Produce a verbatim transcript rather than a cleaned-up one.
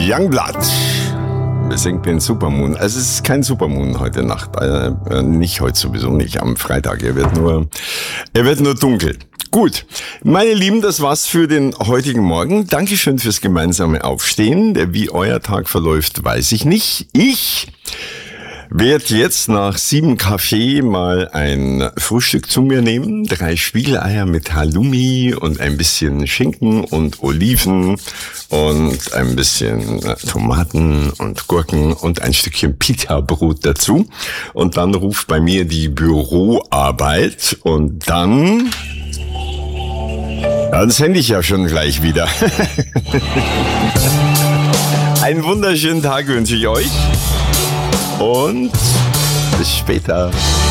Youngblood besingt den Supermoon. Also es ist kein Supermoon heute Nacht. Äh, nicht heute sowieso nicht, am Freitag. Er wird nur, er wird nur dunkel. Gut, meine Lieben, das war's für den heutigen Morgen. Dankeschön fürs gemeinsame Aufstehen. Wie euer Tag verläuft, weiß ich nicht. Ich werde jetzt nach sieben Kaffee mal ein Frühstück zu mir nehmen. Drei Spiegeleier mit Halloumi und ein bisschen Schinken und Oliven und ein bisschen Tomaten und Gurken und ein Stückchen Pita-Brot dazu. Und dann ruft bei mir die Büroarbeit und dann... Dann sende ich ja schon gleich wieder. Einen wunderschönen Tag wünsche ich euch. Und bis später.